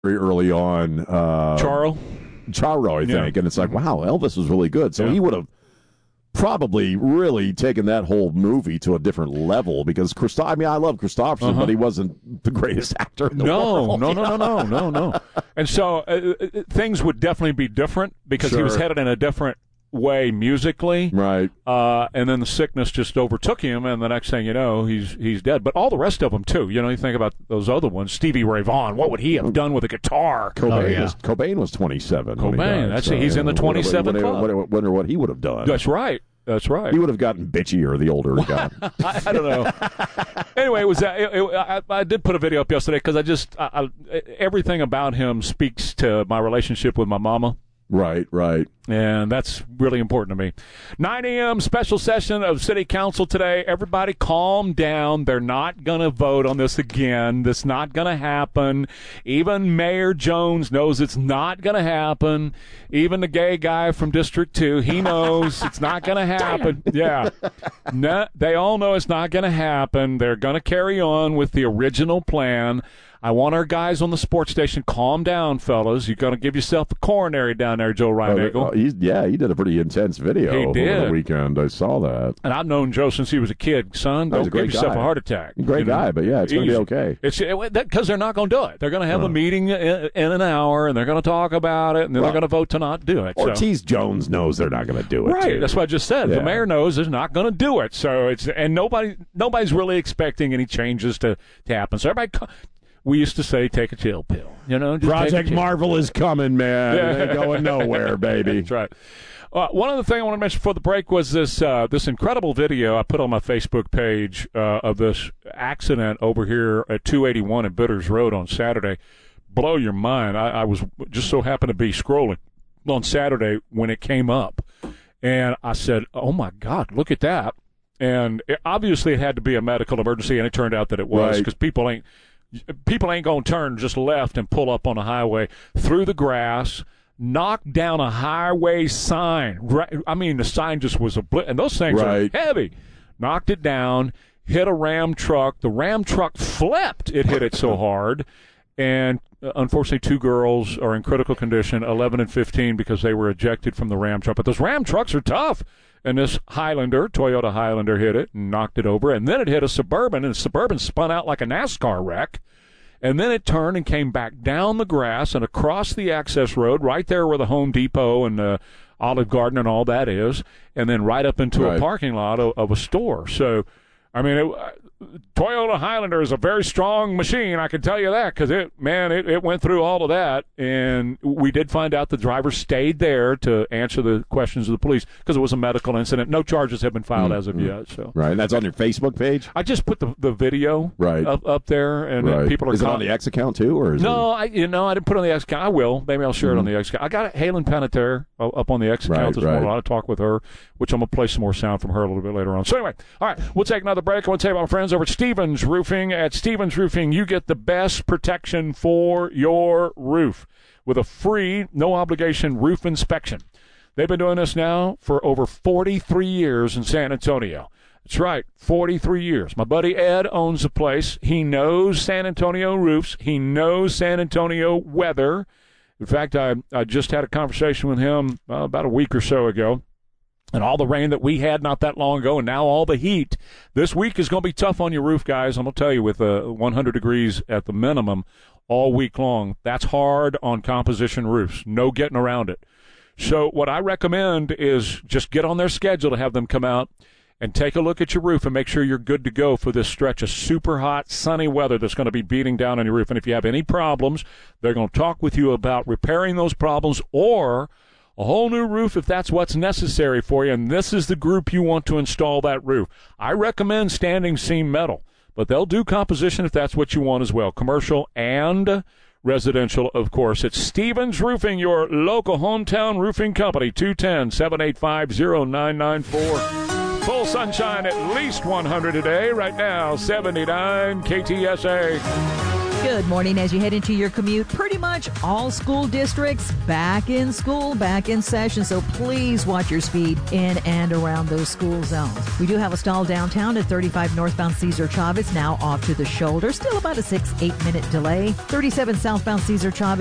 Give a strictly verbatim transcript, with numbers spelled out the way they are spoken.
very early on. Uh, Charo? Charo, I think. Yeah. And it's like, wow, Elvis was really good. So Yeah. he would have probably really taken that whole movie to a different level because Christoph, I mean, I love Christopherson, Uh-huh. but he wasn't the greatest actor in the No, world. no, no, no, no, no, no. And so uh, uh, things would definitely be different because he was Sure. headed in a different way musically. Right. Uh, and then the sickness just overtook him, and the next thing you know, he's he's dead. But all the rest of them, too. You know, you think about those other ones. Stevie Ray Vaughan, what would he have done with a guitar? Cobain, Oh, yeah. was, Cobain was twenty-seven. when he Cobain, died, that's so, it. He's in the wonder- twenty-seven wonder, club. wonder, wonder what he would have done. That's right. That's right. He would have gotten bitchier the older he got. I, I don't know. Anyway, it was uh, it, it, I, I did put a video up yesterday because I just I, I, everything about him speaks to my relationship with my mama. Right, right. And that's really important to me. nine a.m. special session of City Council today. Everybody calm down. They're not going to vote on this again. This not going to happen. Even Mayor Jones knows it's not going to happen. Even the gay guy from District two, he knows it's not going to happen. Yeah. No, they all know it's not going to happen. They're going to carry on with the original plan. I want our guys on the sports station, calm down, fellas. You're going to give yourself a coronary down there, Joe Reinagel. Oh, he's, yeah, he did a pretty intense video He over did. the weekend. I saw that. And I've known Joe since he was a kid. Son, Oh, he's don't a great give yourself guy. a heart attack. Great You know? guy, but yeah, it's going to be Easy. okay. It's because they're not going to do it. They're going to have a meeting in, in an hour, and they're going to talk about it, and then Well, they're going to vote to not do it. So. Ortiz Jones knows they're not going to do it. Right, too. that's what I just said. Yeah. The mayor knows they're not going to do it. So it's and nobody nobody's really expecting any changes to, to happen. So everybody. We used to say, take a chill pill. You know, just take a Project chill. Marvel is coming, man. Yeah. It ain't going nowhere, baby. That's right. Uh, one other thing I want to mention before the break was this uh, this incredible video I put on my Facebook page uh, of this accident over here at two eighty-one at Bitters Road on Saturday. Blow your mind. I, I was just so happened to be scrolling on Saturday when it came up. And I said, oh, my God, look at that. And it, obviously it had to be a medical emergency, and it turned out that it was because Right. people ain't people ain't going to turn just left and pull up on a highway through the grass, knock down a highway sign. Right, I mean, the sign just was a bl- and those things Right. are heavy. Knocked it down, hit a Ram truck. The Ram truck flipped. It hit it so hard. And uh, unfortunately, two girls are in critical condition, eleven and fifteen, because they were ejected from the Ram truck. But those Ram trucks are tough. And this Highlander, Toyota Highlander, hit it and knocked it over. And then it hit a Suburban, and the Suburban spun out like a NASCAR wreck. And then it turned and came back down the grass and across the access road, right there where the Home Depot and the Olive Garden and all that is, and then right up into Right. a parking lot of, of a store. So, I mean, it, uh, Toyota Highlander is a very strong machine, I can tell you that, because it, man, it, it went through all of that, and we did find out the driver stayed there to answer the questions of the police because it was a medical incident. No charges have been filed as of yet. So, Right, and that's on your Facebook page? I just put the the video Right. up up there, and uh, Right. people are Is it com- on the X account, too? Or is no, I you know I didn't put it on the X account. I will. Maybe I'll share it on the X account. I got Halen Panettiere up on the X account Right, this morning. right. A lot of talk with her, which I'm going to play some more sound from her a little bit later on. So anyway, all right, we'll take another break. I want to tell you about my friends over at Stevens Roofing. At Stevens Roofing, you get the best protection for your roof with a free, no-obligation roof inspection. They've been doing this now for over forty-three years in San Antonio. That's right, forty-three years. My buddy Ed owns the place. He knows San Antonio roofs. He knows San Antonio weather. In fact, I, I just had a conversation with him uh, about a week or so ago. And all the rain that we had not that long ago, and now all the heat. This week is going to be tough on your roof, guys. I'm going to tell you, with uh, one hundred degrees at the minimum all week long, that's hard on composition roofs. No getting around it. So what I recommend is just get on their schedule to have them come out and take a look at your roof and make sure you're good to go for this stretch of super hot, sunny weather that's going to be beating down on your roof. And if you have any problems, they're going to talk with you about repairing those problems or a whole new roof if that's what's necessary for you, and this is the group you want to install that roof. I recommend standing seam metal, but they'll do composition if that's what you want as well, commercial and residential, of course. It's Stevens Roofing, your local hometown roofing company, two one zero, seven eight five, zero nine nine four. Full sunshine, at least one hundred today. Right now, seventy-nine K T S A. Good morning. As you head into your commute, pretty much all school districts back in school, back in session. So please watch your speed in and around those school zones. We do have a stall downtown at thirty-five northbound Cesar Chavez, now off to the shoulder. Still about a six, eight minute delay. thirty-seven southbound Cesar Chavez.